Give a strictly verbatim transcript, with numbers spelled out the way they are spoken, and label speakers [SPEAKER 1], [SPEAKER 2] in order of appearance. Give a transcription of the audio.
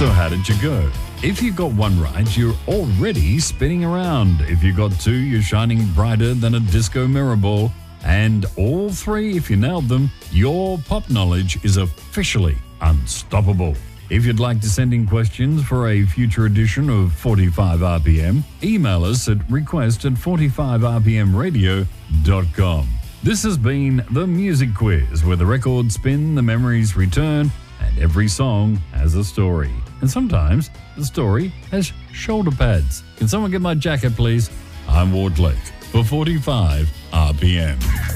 [SPEAKER 1] So how did you go? If you got one right, you're already spinning around. If you got two, you're shining brighter than a disco mirror ball. And all three, if you nailed them, your pop knowledge is officially unstoppable. If you'd like to send in questions for a future edition of forty-five R P M, email us at request at forty-five r p m radio dot com. This has been The Music Quiz, where the records spin, the memories return, and every song has a story. And sometimes the story has shoulder pads. Can someone get my jacket, please? I'm Ward Lake for forty-five R P M.